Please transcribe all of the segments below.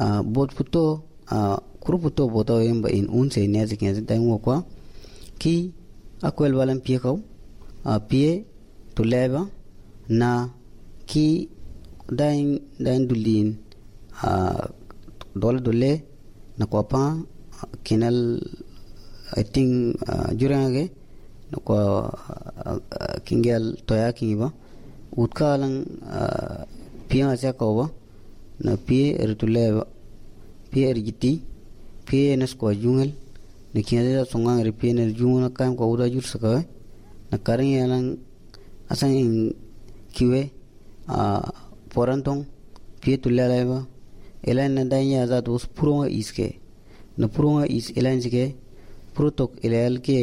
bot puto kuru puto boto yemba in unse nyazi kenzi daimwo kwa ki akwel balan pie kau pie to leba na ki dain dulin dole na kwa pa kinal I think jurangage na kwa kingel toya kingiba utka lang pie asya kauba na pie ertuleba pie erjiti pie nas kwa jungel na kinada songang ri pie ner jungna kan kwa uda jur saka na karing yalang asang in kiwe porantong pie tuleleba elan na danya za dos purunga iske na purunga is elan jike purutok elal ke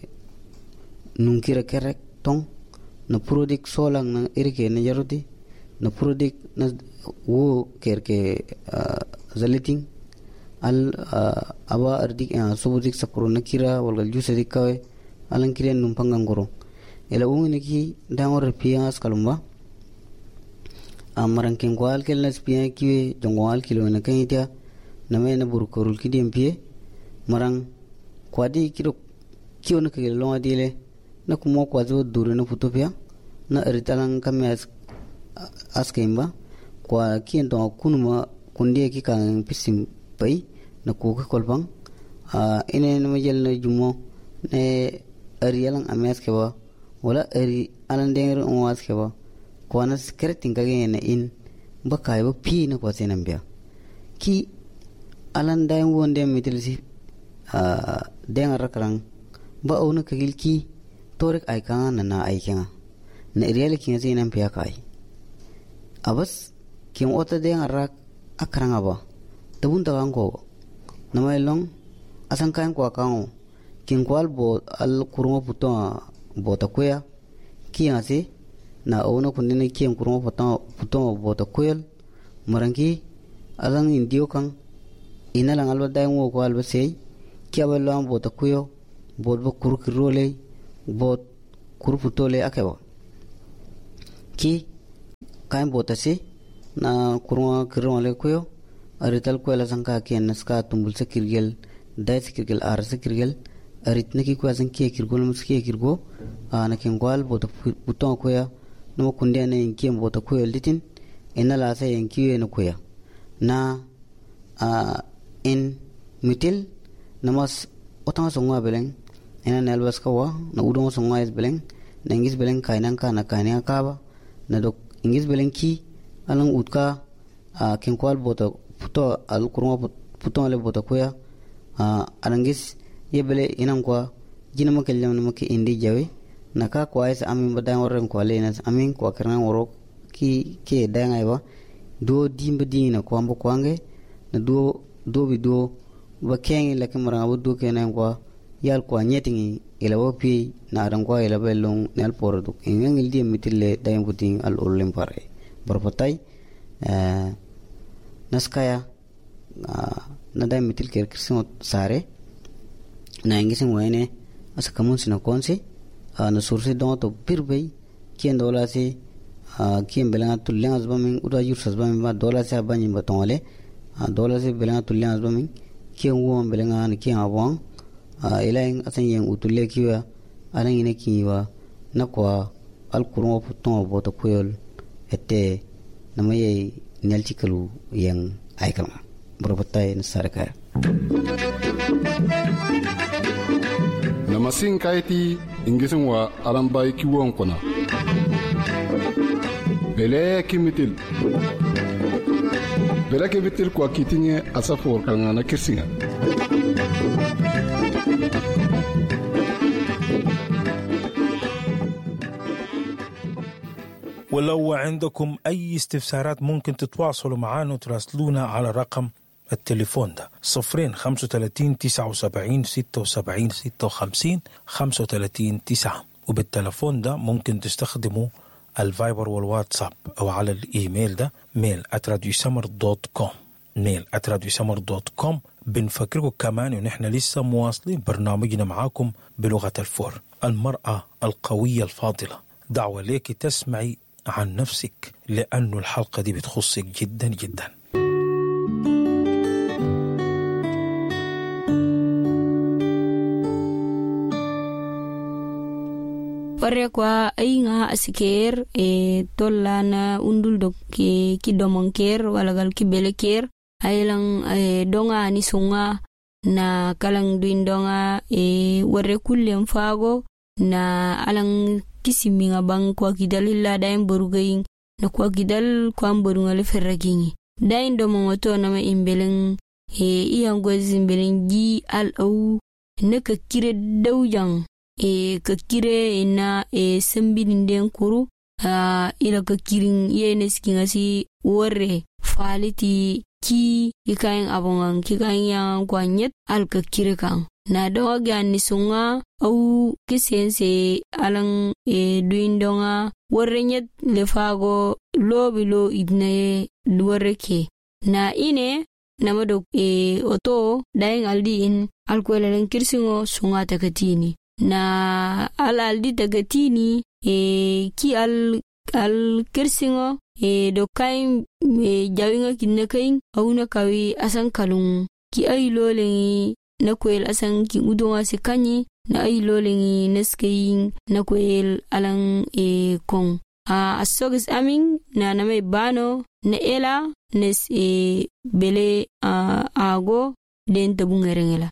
nunkira kerek tong na purudik solang na irke na jarudi na purudik na wo kerke zaliting al aba ardik subudik sapuro na kira walgal jusadik kawe alang kira numpangang goro ela ungini ki dangor pias kalumba amarang kengwal kelnas pia kiwe jongwal kilo na kaitia na me na burkorul kidiem pie marang kwadi kiro kiyo na kagel longa dile na kumo kwazo dure na putopia na eritalang kameas askemba kwa kiento kunuma kundie ki kang pisim pai na kuka kolbang ine na majel na jumo ne arialang ames kewa wala ari alan denger onwas kewa kwa na skreting kage na in ba kai ba pi na kwa senambia ki alan dai wonde mitilsi dengar rakrang ba ona kagil ki torek ay kan na ay kan na arial ki ngasi nan pia kai abas kim ota dengar rak akrang aba tabun tawang ko namay long asang kan kwa kaung kin kwal bo al kurungo puto bota kuya ki ngasi na ona kunine kiem kurungo puto bota kuyal marangi alang indio kang inalang alba dai ngo ko alba sei kia balang bota kuyo bot bo kuru kirole bot kuru putole akewa ki kain bota se na kurungo kirole kuyo arital ko la sangka ken naska tumbul se kirgel dai se kirgel ar se kirgel aritne ki ko san ki kirgol mus ki kirgo ana ken gwal bota puton kuya no kunde ne kiem bota kuyo litin enala se en kiwe no kuya na in mitil namas otang songa beleng ena nelbas kawa na udong songa is beleng na ingis beleng kainan ka na kainan ka ba na dok ingis beleng ki alang utka kinkwal bota puto al kuruma puto le bota koya alangis ye bele inam kwa jinama kellam na ke indi jawe na ka kwa is amin badang oren kwa le na amin kwa kerna woro ki ke danga ba do dimba dina kwa mbo kwange na do bi do ba kengi la kamara bu do kenan kwa yal kwa nyetingi ila wopi na adan kwa ila belong nel pordu ngel di mitille dayam puting al ulim pare berpotai naskaya na dayam mitil ker kirsin sare na ngisin wayne asa kamun sina konse na surse don to pirbay kien dola se kien belanga tuleng azbamin uda yur sazbamin ba dola se abanyi batongale dola se belanga tuleng azbamin kien wo belanga ni kien abong ilaing asan yang utulle kiwa alang ine kiwa na kwa al kurmo puton boto kuyol ette namaye neltikalu yang aikama berbatai nasaraka namasin kaiti ingisin wa alambay kiwon kona bele kimitil kwa kitinye asafor kangana kirsinga ولو عندكم أي استفسارات ممكن تتواصلوا معنا وتراسلونا على رقم التليفون ده 35 79 76 56 35 9 وبالتليفون ده ممكن تستخدموا الفايبر والواتساب أو على الإيميل ده mail@radiosamar.com mail@radiosamar.com. بنفكركم كمان ونحن لسه مواصلين برنامجنا معاكم بلغة الفور. المرأة القوية الفاضلة، دعوة ليك تسمعي عن نفسك لأنه الحلقة دي بتخصك جدا جدا. warre kwa ainga asiker tollana undul dok ki domonker walagal ki beleker ailang donga ni sunga na kalang duindonga warre kullem fago na alang kisiminga bang kwa kidalilla daim borugayin na kwa kidal kwa mborungale ferragingi dain domongoto nama imbeleng iyango zimbeleng ji al-au na kakire daujang kakire ina sambininden kuru ila kakirin yene skingasi warre faliti ki ikayin abongan kikayin yang kwanyet al kakire kan na donga gani sunga au kisense alang duindonga warre nyet lefago lobilo idne warre ke na ine namadok oto daing aldi in alkwelelen kirsingo sunga takatini na aldi takatini ki al kirsingo do kain jawinga kinnakain auna kawi asan kalung ki ay lolengi na kwel asan ki udonga sekanyi na ay lolengi neskeyin na kwel alang kong asogis amin na namay bano na ela nes bele ago den tabungerengela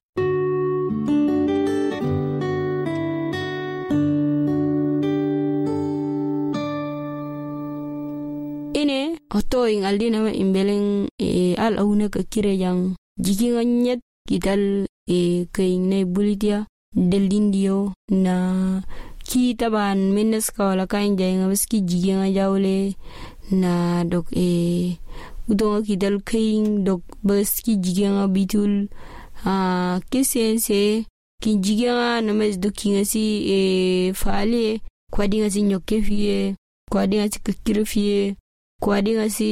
ine oto ing aldi nama imbeleng al auna kakire yang jikinga nyet kital kaing na bulitia deldindio na ki taban menes kawala kain jaynga baski jikinga jawle na dok udonga kidal kaing dok baski jikinga bitul kisense ki jikinga names dokinga si fale kwa dinga si nyoke fie kwa dinga si kakire fie kwa dinga si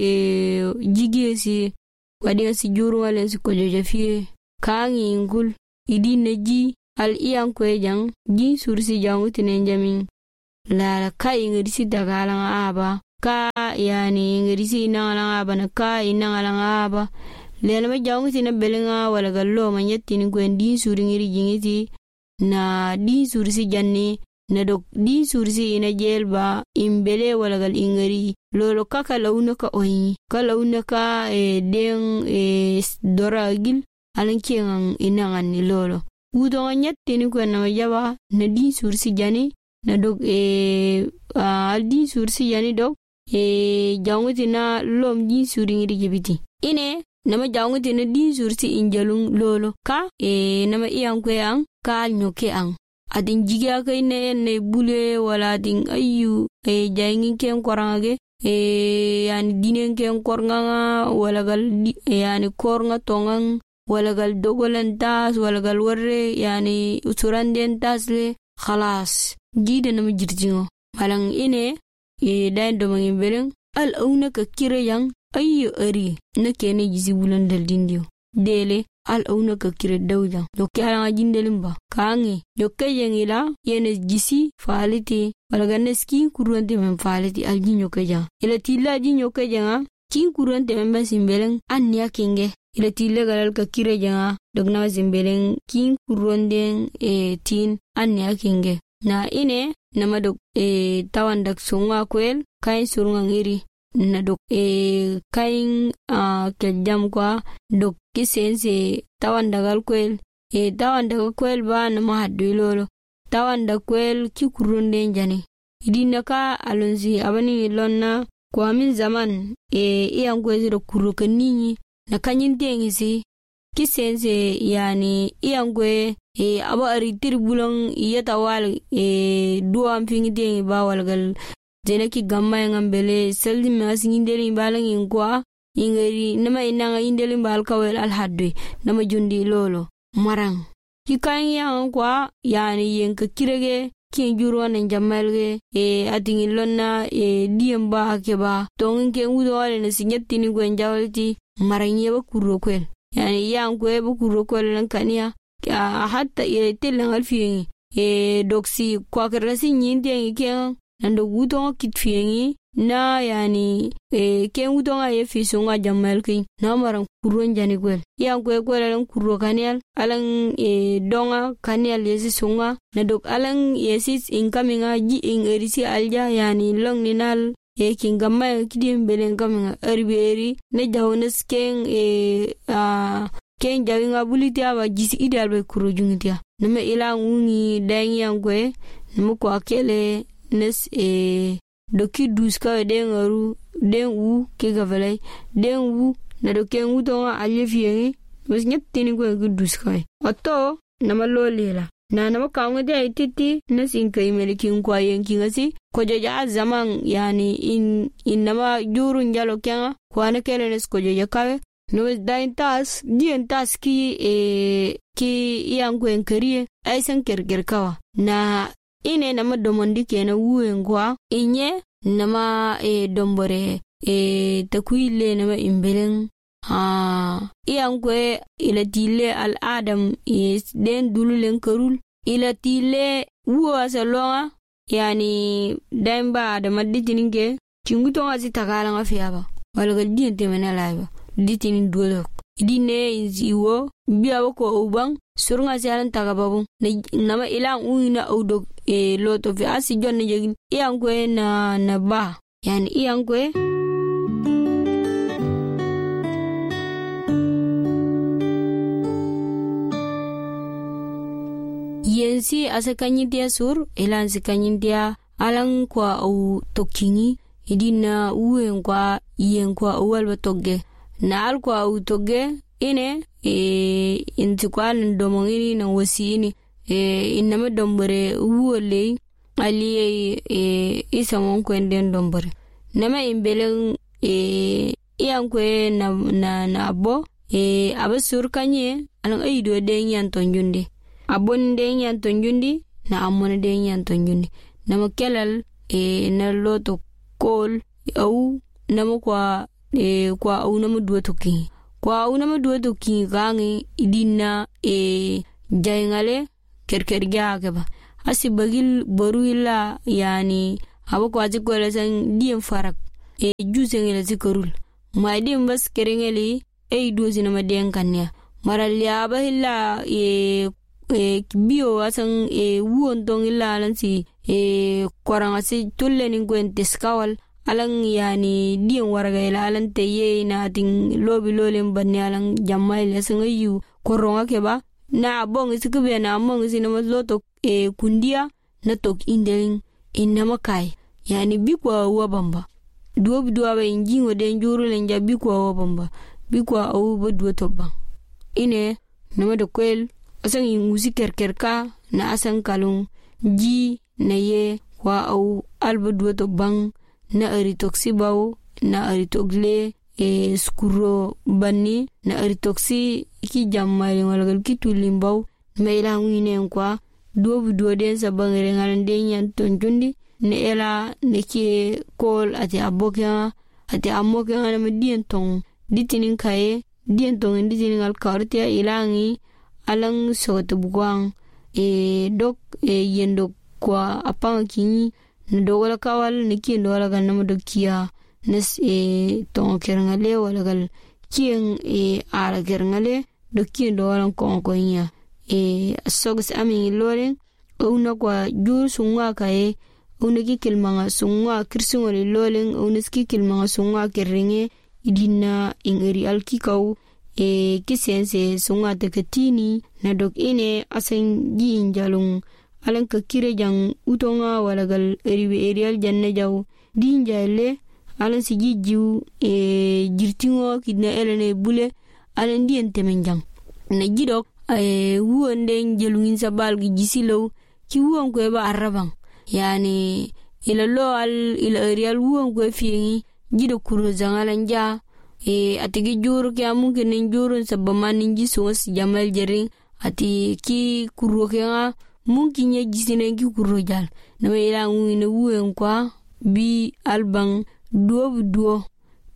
jigie si kwa dinga si juru wale si kojoja fie kaangi ingul idi neji al iyan kwejang ji sursi jangu tinenjamin la ka ingirisi dagalang aba ka yani ingirisi inangalang aba na ka inangalang aba lelama jangu tinabelenga wala gallo manyetini kwendi suri ngiri jingiti na di sursi janni na dok di sursi ina jelba imbele wala gal ingiri lolo kaka launa ka oyi ka launa ka den doragil alankiang inangan ni lolo udonga nyettini ko na majaba na di sursi jani na dog di sursi jani dog janguti na lom di suri ngiri jibiti ine nama janguti na di sursi injalung lolo ka nama iyang kweyang ka nyoke ang adin jigya kay ne bule wala adin ayu jayngin ken korangage yani dinen ken kornganga wala gal yani kornga tongang wala gal dogolan tas wala gal warre yani usuranden tasle khalas jide nama jirjingo malang ine dain domangin beleng al auna ka kire yang ayu ari na kene jisi bulan dal dindio dele al auna ka kire dawja dokke ala jindelimba kangi dokke yengila yene jisi faliti wala ganeski kurunte men faliti al jinyo keja ila tilla jinyo keja kin kurunte men basimbeleng anniya kenge ila tilla galal ka kire janga dogna zimbeleng kin kurunden tin anniya kenge na ine nama dok tawan dak sunga kwel kain surunga ngiri na dok kain kejam kwa dok kisense tawan dagal kwel tawan dagal kwel ba nama haddu lolo tawan da kwel ki kurunden jani idina ka alonzi abani lonna kwa min zaman iyan kwezi do kuruka ninyi na kanyin tengisi kisense yani iyan kwe aba aritir bulong iyata wal duam fingi tengi ba walgal zena ki gamma yang ambele seldi mas ngindeli balang ingkwa ingeri nama inanga indeli bal kawel al hadwe nama jundi lolo marang ki kan yang kwa yani yenka kirege ki juro na jamalge atingi lonna diem ba keba tongin ke ngudo wale na sinyettini gwen jawlti marang yeba kurro kwel yani yang kwe bu kurro kwel nan kaniya hatta telang alfiyengi doksi kwa kerasi nyinti yangi kenga nando gutonga kitfiyengi na yani ken wutonga ye fisonga jamal kin na maran kurron jani gwel yan gwel alan kurro kanial alan donga kanial yesi songa na dok alan yesis inkaminga ji in erisi alja yani long ninal kin gamma kidiem belen kaminga erberi ne jawnes ken ken jawinga buliti aba jisi ideal be kurro jungitia neme ila ngungi dangi yan gwe neme ko akele nes doki duska dengaru den wu ke gavalai den wu na doken wu to alyefiyengi mas nyatini ko duska atto nama lolela na nama kaunga de ititi nes in kai melikin kwa yenki ngasi ko jaja zaman yani in nama jurun jalo kenga ko ana kele nes ko jaja kawe no dain tas dien tas ki yango enkariye aisan kerger kawa na ine nama domondi kena wuengwa inye nama dombore takuile nama imbeleng iyankwe ilatile al adam den dululen karul ilatile wuwa salonga yani daimba adama ditininge chingutonga zitakala nga fiyaba walaga diente mena laiba ditinin duolok idine inziwo biya ko ubang surunga sialan tagababu nama ilang uina udok loto fi asi jonne jegin iyankwe na ba yani iyankwe yensi asakanyintia sur ilan sakanyintia alang kwa au tokingi idina uwen kwa yen kwa uwalba togge na al kwa au togge ine inti kwa ndomongini na wasiini inama dombore uwole ali isamon kwenden dombore nama imbeleng iyankwe na abo abasur kanye alang aido denyan tonjundi abon denyan tonjundi na amon denyan tonjundi nama kelal na loto kol au nama kwa au nama duwatoki kwa au nama duwatoki gangi idina jayngale kerkerga keba asi bagil boruilla yani abo kwa zikola san diem farak jusengele zikorul ma dim bas kerengeli dozi nama denkanya maralya bahilla bio asan wuon dong illa lansi koranga si tulleni gwentes kawal alang yani dien waraga ila alan teye na ting lobi lolen banni alang jammail asan yu koronga keba na bong isikube na mong isinama loto kundia na tok indeling inama kai yani bikwa wabamba duwa ba injingo den juru lenja bikwa wabamba bikwa au badwa toba ine nama de kwel asan ingusi kerkerka na asan kalung ji na ye kwa au albadwa tobang na aritoksi baw na aritogle skuro banni na aritoksi ki jammal walagal ki tulimbaw meila ngine kwa duwa den sabangere ngalande nyan tonjundi ne ela ne ki kol ati aboka ati amoka na medien tong ditinin kaye dien tong ditinin al kartia ilangi alang soto bugwang dok yendo kwa apang kini ndogola kawal niki ndola ganama dokia nes tong kerngale wala gal kien ala kerngale doki ndola konkonya sogs ami loren una kwa jur sunga kae una ki kilmanga sunga kirsungole lolen una ski kilmanga sunga kerringe idina ingeri alkikau kisense sunga tekatini na dok ine asen ji injalung alan ka kire jang utonga walagal eribe erial janne jaw dinjale alan si jijiu jirtingo kidna elene bule alan dien temenjang na jidok wuonde jelungin sabal gi jisilo ki wuon ko ba arabang yani ila lo al ila erial wuon ko fiingi jido kuro zangalan ja atigi juru ki amunke nen juru sabaman jiso jamal jering ati ki kuro kenga mungkin ya jisine ki kuro jal na ila ngine wuon kwa bi albang duo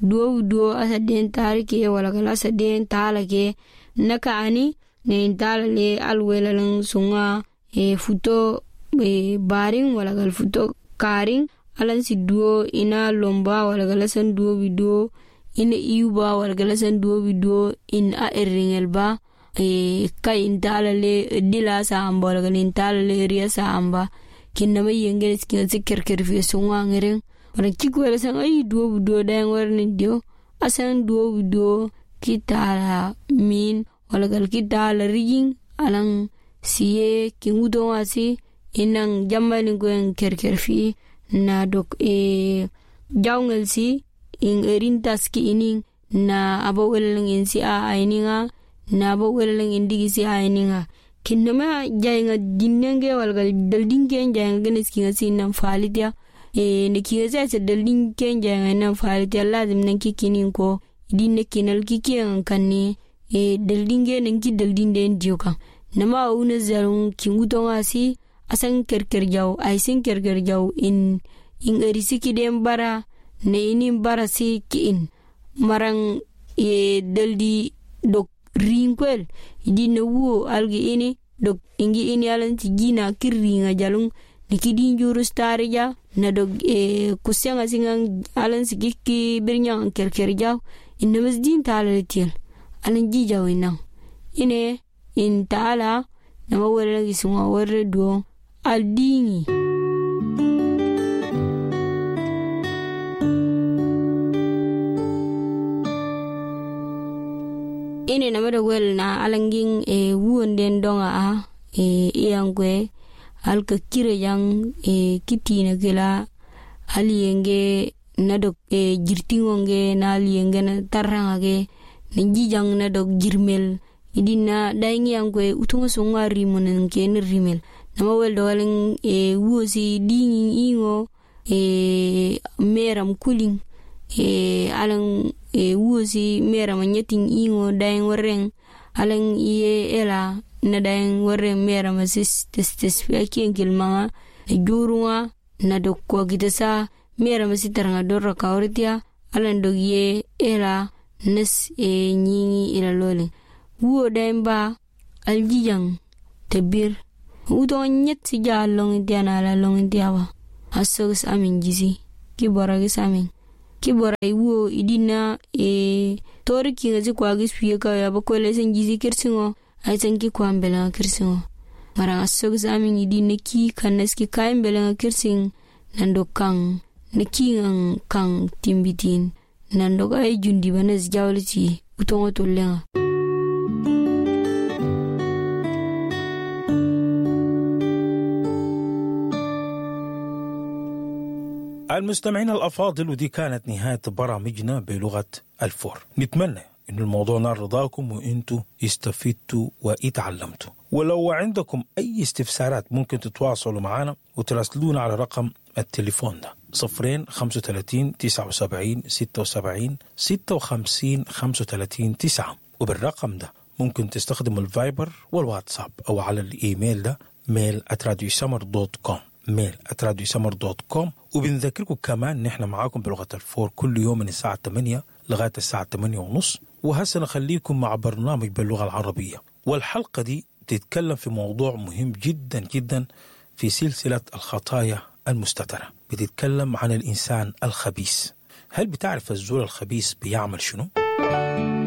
asa den tarike wala kala asa den talake naka ani ne dalale alwelalang sunga futo baring wala gal futo karing alan si duo ina lomba walgalasan duo biduo ina iuba walgalasan duo biduo in a erringel ba kay intalale dila samba walgal intalale riya samba kinama yengel skin sikerker fi sunwa ngeren wala kikwela san ay duo biduo dang warni dio asan duo biduo kitala min walgal kitala riging alang siye kingudo wasi inang jambalin ko en kerker fi na dok jaungel si in erintas ki ining na abo welang in si a aininga na abo welang indigi si a aininga kinama jainga dinnenge walgal daldinge jainga genes kinga si nan falitia ne kinga se daldinge jainga nan falitia lazim nan kikinin ko dinne kinal kikiyan kanni daldinge nan ki daldinde ndioka nama una zarun kingudo wasi asan kerker jaw ay sin kerker jaw in erisiki dem bara ne inin bara si ki in marang daldi dok rinkwel di ne wo algi ini dok ingi ini alan ti gina kirringa jalung nikidi juru starija na dok kusyanga singang alan sikiki birnyang kerker jaw in masdin talatiel alan ji jaw inang ine in taala nama wala gisunga warre do aldini ine nama da wel na alangin wuonden donga a iyangwe alka kire yang kitina gela aliyenge na dok jirtingonge na aliyenge na taranga ge njijang na dok jirmel idina daingi angwe utunga songa rimonen ken rimel nama wel do walen wuosi dingi ingo meram kuling alang wuosi meram nyeting ingo daing wareng alang iye ela na daing wareng meram sis tes fiakien kilmanga jurunga na dokko gidasa meram sitaranga dorra kawritia alang dogiye ela nes nyingi ila lole wuo daimba aljijang tebir udon nyet si jalong diana la long diawa asogs amin jisi kibora gis amin kibora wuo idina tori kinga ji kwa gis fiye ka ya bakwele sen jisi kersingo ay sen ki kwa mbela kersingo marang asogs amin idina ki kanes ki kay mbela kersing nando kang neki kang timbitin nando ay jundi banes jawliti utongo tolenga. المستمعين الأفاضل، ودي كانت نهاية برامجنا بلغة الفور. نتمنى إن الموضوع نال رضاكم وإنتوا استفدتوا واتعلمتوا. ولو عندكم أي استفسارات ممكن تتواصلوا معنا وتراسلونا على رقم التليفون ده 035 79 76 56 35 9. وبالرقم ده ممكن تستخدموا الفايبر والواتساب أو على الإيميل ده mail@radiosummer.com mail@radiosummer.com. وبنذكركم كمان نحن معاكم بلغة الفور كل يوم من الساعة 8 لغاية الساعة 8:30. وهسه نخليكم مع برنامج باللغة العربية، والحلقة دي تتكلم في موضوع مهم جدا جدا في سلسلة الخطايا المستترة. بتتكلم عن الإنسان الخبيث. هل بتعرف الزول الخبيث بيعمل شنو؟